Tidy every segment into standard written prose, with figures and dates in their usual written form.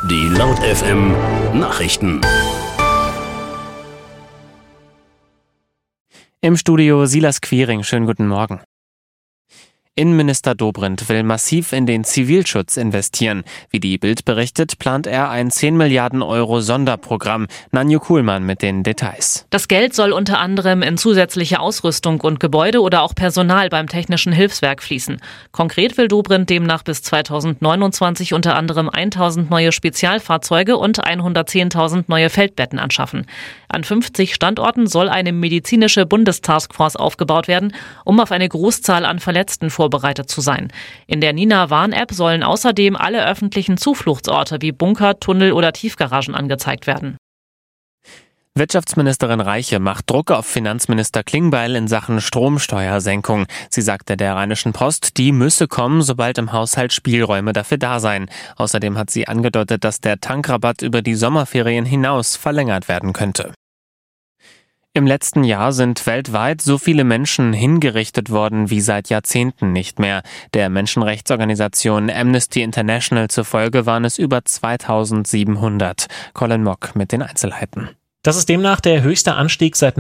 Die Laut FM Nachrichten. Im Studio Silas Quiring, schönen guten Morgen. Innenminister Dobrindt will massiv in den Zivilschutz investieren. Wie die Bild berichtet, plant er ein 10 Milliarden Euro Sonderprogramm. Nanju Kuhlmann mit den Details. Das Geld soll unter anderem in zusätzliche Ausrüstung und Gebäude oder auch Personal beim Technischen Hilfswerk fließen. Konkret will Dobrindt demnach bis 2029 unter anderem 1000 neue Spezialfahrzeuge und 110.000 neue Feldbetten anschaffen. An 50 Standorten soll eine medizinische Bundestaskforce aufgebaut werden, um auf eine Großzahl an Verletzten vorbereitet zu sein. In der Nina-Warn-App sollen außerdem alle öffentlichen Zufluchtsorte wie Bunker, Tunnel oder Tiefgaragen angezeigt werden. Wirtschaftsministerin Reiche macht Druck auf Finanzminister Klingbeil in Sachen Stromsteuersenkung. Sie sagte der Rheinischen Post, die müsse kommen, sobald im Haushalt Spielräume dafür da seien. Außerdem hat sie angedeutet, dass der Tankrabatt über die Sommerferien hinaus verlängert werden könnte. Im letzten Jahr sind weltweit so viele Menschen hingerichtet worden wie seit Jahrzehnten nicht mehr. Der Menschenrechtsorganisation Amnesty International zufolge waren es über 2700. Colin Mock mit den Einzelheiten. Das ist demnach der höchste Anstieg seit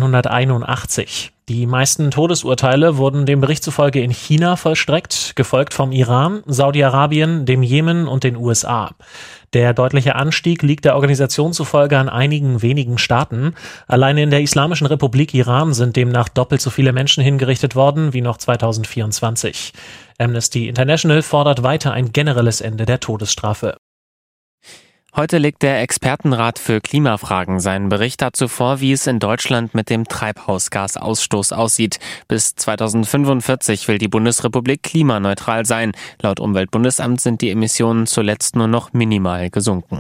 1981. Die meisten Todesurteile wurden dem Bericht zufolge in China vollstreckt, gefolgt vom Iran, Saudi-Arabien, dem Jemen und den USA. Der deutliche Anstieg liegt der Organisation zufolge an einigen wenigen Staaten. Alleine in der Islamischen Republik Iran sind demnach doppelt so viele Menschen hingerichtet worden wie noch 2024. Amnesty International fordert weiter ein generelles Ende der Todesstrafe. Heute legt der Expertenrat für Klimafragen seinen Bericht dazu vor, wie es in Deutschland mit dem Treibhausgasausstoß aussieht. Bis 2045 will die Bundesrepublik klimaneutral sein. Laut Umweltbundesamt sind die Emissionen zuletzt nur noch minimal gesunken.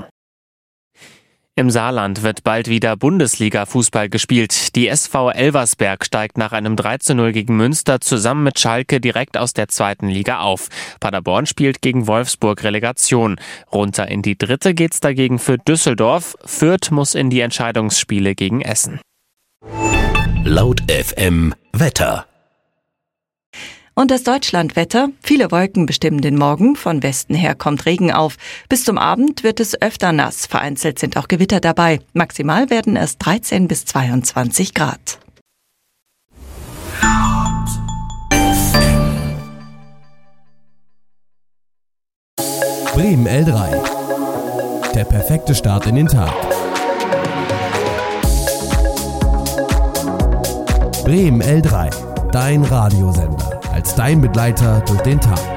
Im Saarland wird bald wieder Bundesliga-Fußball gespielt. Die SV Elversberg steigt nach einem 3:0 gegen Münster zusammen mit Schalke direkt aus der 2. Liga auf. Paderborn spielt gegen Wolfsburg Relegation. Runter in die 3. geht's dagegen für Düsseldorf. Fürth muss in die Entscheidungsspiele gegen Essen. Laut FM Wetter. Und das Deutschlandwetter. Viele Wolken bestimmen den Morgen. Von Westen her kommt Regen auf. Bis zum Abend wird es öfter nass. Vereinzelt sind auch Gewitter dabei. Maximal werden es 13 bis 22 Grad. Bremen L3. Der perfekte Start in den Tag. Bremen L3. Dein Radiosender. Als dein Begleiter durch den Tag.